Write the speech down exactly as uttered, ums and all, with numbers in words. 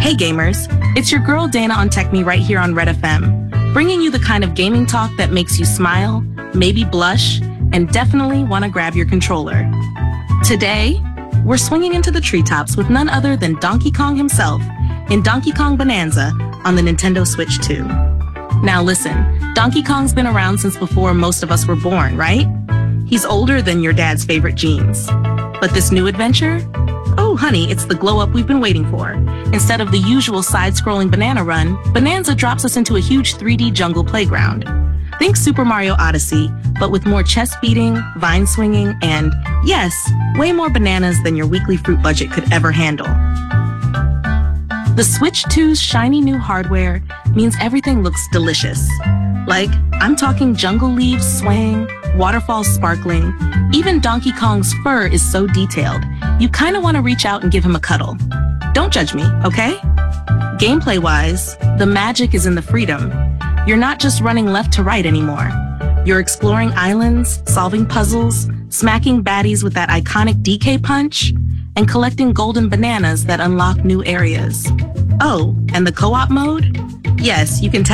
Hey gamers, it's your girl Dana on TechMe right here on Red F M, bringing you the kind of gaming talk that makes you smile, maybe blush, and definitely want to grab your controller. Today, we're swinging into the treetops with none other than Donkey Kong himself in Donkey Kong Bonanza on the Nintendo Switch two. Now listen, Donkey Kong's been around since before most of us were born, right? He's older than your dad's favorite jeans. But this new adventure? Oh, honey, it's the glow-up we've been waiting for. Instead of the usual side-scrolling banana run, Bonanza drops us into a huge three D jungle playground. Think Super Mario Odyssey, but with more chest-beating, vine-swinging, and, yes, way more bananas than your weekly fruit budget could ever handle. The Switch two's shiny new hardware means everything looks delicious. Like, I'm talking jungle leaves swaying, waterfalls sparkling. Even Donkey Kong's fur is so detailed, you kind of want to reach out and give him a cuddle. Don't judge me, okay? Gameplay-wise, the magic is in the freedom. You're not just running left to right anymore. You're exploring islands, solving puzzles, smacking baddies with that iconic D K punch, and collecting golden bananas that unlock new areas. Oh, and the co-op mode? Yes, you can